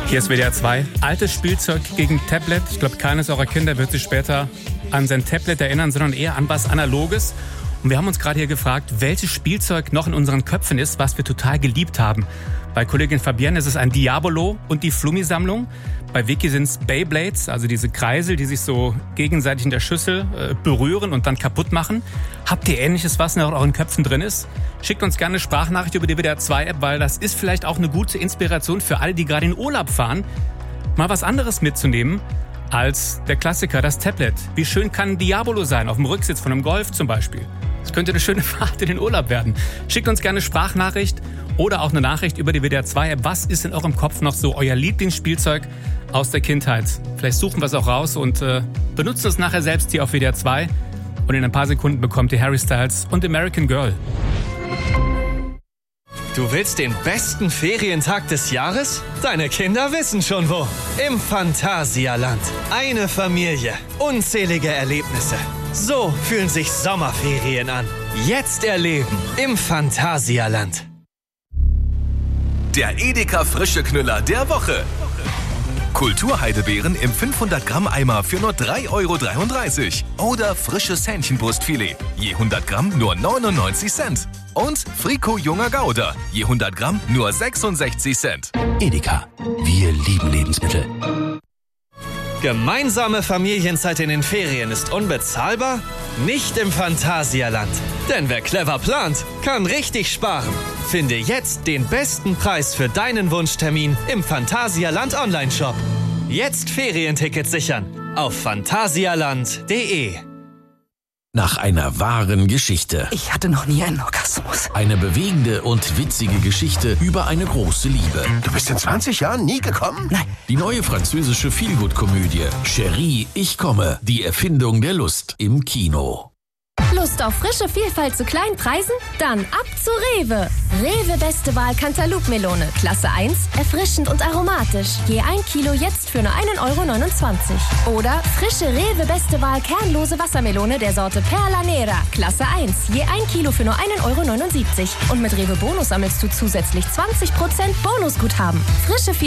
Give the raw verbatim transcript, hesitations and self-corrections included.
Hier ist W D R zwei. Altes Spielzeug gegen Tablet. Ich glaube, keines eurer Kinder wird sich später an sein Tablet erinnern, sondern eher an was Analoges. Und wir haben uns gerade hier gefragt, welches Spielzeug noch in unseren Köpfen ist, was wir total geliebt haben. Bei Kollegin Fabienne ist es ein Diabolo und die Flummi-Sammlung. Bei Vicky sind es Beyblades, also diese Kreisel, die sich so gegenseitig in der Schüssel äh, berühren und dann kaputt machen. Habt ihr Ähnliches, was noch in euren Köpfen drin ist? Schickt uns gerne eine Sprachnachricht über die W D R zwei App, weil das ist vielleicht auch eine gute Inspiration für alle, die gerade in Urlaub fahren, mal was anderes mitzunehmen als der Klassiker, das Tablet. Wie schön kann ein Diabolo sein, auf dem Rücksitz von einem Golf zum Beispiel. Das könnte eine schöne Fahrt in den Urlaub werden. Schickt uns gerne eine Sprachnachricht oder auch eine Nachricht über die W D R zwei App. Was ist in eurem Kopf noch so euer Lieblingsspielzeug aus der Kindheit? Vielleicht suchen wir es auch raus und äh, benutzt es nachher selbst hier auf W D R zwei. Und in ein paar Sekunden bekommt ihr Harry Styles und American Girl. Du willst den besten Ferientag des Jahres? Deine Kinder wissen schon wo. Im Phantasialand. Eine Familie. Unzählige Erlebnisse. So fühlen sich Sommerferien an. Jetzt erleben im Phantasialand. Der Edeka Frische Knüller der Woche. Kulturheidebeeren im fünfhundert Gramm Eimer für nur drei Euro dreiunddreißig. Oder frisches Hähnchenbrustfilet, je hundert Gramm nur neunundneunzig Cent. Und Frico junger Gouda, je hundert Gramm nur sechsundsechzig Cent. Edeka, wir lieben Lebensmittel. Gemeinsame Familienzeit in den Ferien ist unbezahlbar? Nicht im Phantasialand. Denn wer clever plant, kann richtig sparen. Finde jetzt den besten Preis für deinen Wunschtermin im Phantasialand Online-Shop. Jetzt Ferientickets sichern auf phantasialand punkt de. Nach einer wahren Geschichte. Ich hatte noch nie einen Orgasmus. Eine bewegende und witzige Geschichte über eine große Liebe. Du bist in zwanzig Jahren nie gekommen? Nein. Die neue französische Feelgood-Komödie Chérie, ich komme. Die Erfindung der Lust im Kino. Lust auf frische Vielfalt zu kleinen Preisen? Dann ab zu Rewe. Rewe Beste Wahl Cantaloupe-Melone, Klasse eins, erfrischend und aromatisch. Je ein Kilo jetzt für nur ein Euro neunundzwanzig. Oder frische Rewe Beste Wahl kernlose Wassermelone der Sorte Perla Nera, Klasse eins, je ein Kilo für nur ein Euro neunundsiebzig. Und mit Rewe Bonus sammelst du zusätzlich zwanzig Prozent Bonusguthaben. Frische